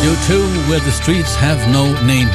U2, Where the Streets Have No Name.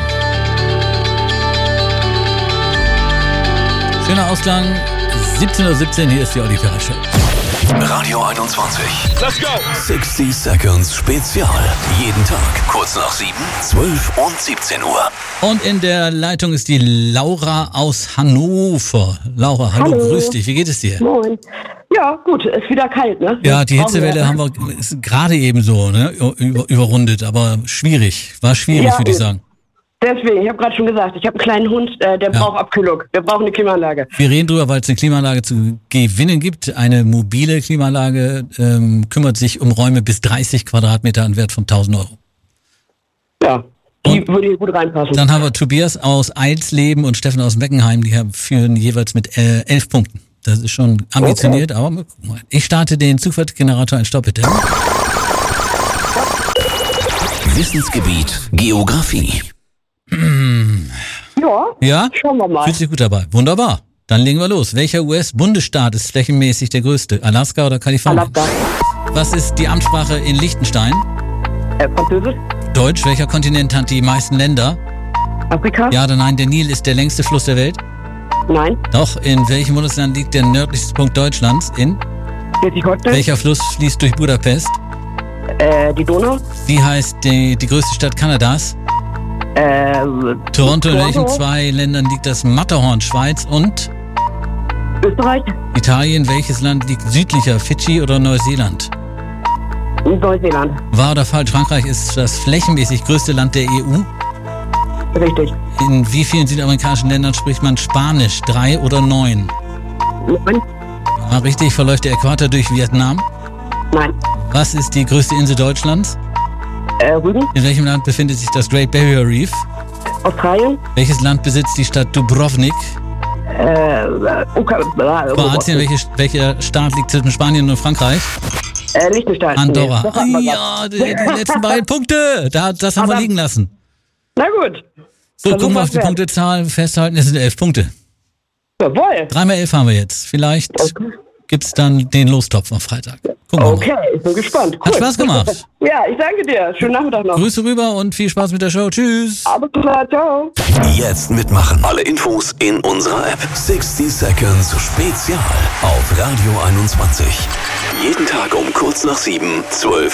Schöner Ausklang, 17:17 Uhr, hier ist die Oliver Show. Radio 21. Let's go! 60 Seconds Spezial. Jeden Tag, kurz nach 7, 12 und 17 Uhr. Und in der Leitung ist die Laura aus Hannover. Laura, hallo, grüß dich, wie geht es dir? Moin. Ja, gut, ist wieder kalt, ne? Ja, die Hitzewelle haben wir ist gerade eben so, ne, überrundet, aber schwierig, war schwierig, Ja, würde ich sagen. Deswegen, ich habe gerade schon gesagt, ich habe einen kleinen Hund, der braucht Abkühlung. Wir brauchen eine Klimaanlage. Wir reden drüber, weil es eine Klimaanlage zu gewinnen gibt. Eine mobile Klimaanlage kümmert sich um Räume bis 30 Quadratmeter an Wert von 1.000 Euro. Ja, die würde hier gut reinpassen. Dann haben wir Tobias aus Eilsleben und Steffen aus Meckenheim, die führen jeweils mit 11 Punkten. Das ist schon ambitioniert, aber wir gucken mal. Ich starte den Zufallsgenerator, ein Stopp bitte. Wissensgebiet Geografie. Ja? Schauen wir mal. Fühlt sich gut dabei. Wunderbar. Dann legen wir los. Welcher US-Bundesstaat ist flächenmäßig der größte? Alaska oder Kalifornien? Alaska. Was ist die Amtssprache in Liechtenstein? Französisch? Deutsch. Welcher Kontinent hat die meisten Länder? Afrika? Ja oder nein, der Nil ist der längste Fluss der Welt? Nein. Doch. In welchem Bundesland liegt der nördlichste Punkt Deutschlands? In? Schleswig-Holstein? Welcher Fluss fließt durch Budapest? Die Donau? Wie heißt die größte Stadt Kanadas? Toronto. In welchen zwei Ländern liegt das Matterhorn? Schweiz und Österreich? Italien. Welches Land liegt südlicher? Fidschi oder Neuseeland? Neuseeland. Wahr oder falsch? Frankreich ist das flächenmäßig größte Land der EU. Richtig. In wie vielen südamerikanischen Ländern spricht man Spanisch? 3 oder 9? Nein. Ja, richtig. Verläuft der Äquator durch Vietnam? Nein. Was ist die größte Insel Deutschlands? Rügen? In welchem Land befindet sich das Great Barrier Reef? Australien? Welches Land besitzt die Stadt Dubrovnik? Kroatien. Welcher Staat liegt zwischen Spanien und Frankreich? Liechtenstein. Andorra. Nee, das hatten wir Ja, die letzten beiden Punkte. Das haben wir liegen lassen. Na gut. So, Versuch gucken wir auf was die wert. Punktezahl. Festhalten, es sind 11 Punkte. Jawohl. 3x11 haben wir jetzt. Vielleicht gibt's dann den Lostopf am Freitag. Gucken wir Okay, ich bin gespannt. Cool. Hat Spaß gemacht. Ja, ich danke dir. Schönen Nachmittag noch. mal. Grüße rüber und viel Spaß mit der Show. Tschüss. Alles klar, ciao. Jetzt mitmachen. Alle Infos in unserer App. 60 Seconds Spezial auf Radio 21. Jeden Tag um kurz nach 7, 12